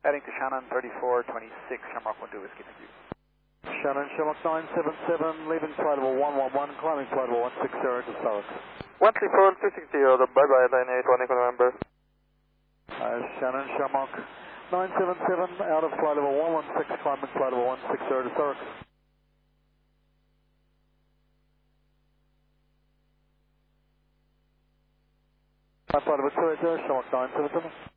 Heading to Shannon 3426, Shamrock 12 Whiskey, thank you. Shannon, Shamrock 977, leaving flight level 111, climbing flight level 160 to South. 134, 260, bye-bye, line 81, Echo November. Shannon, Shamrock 977, out of flight level 116, climbing flight level 160 to South. Flight level 280, Shamrock 977.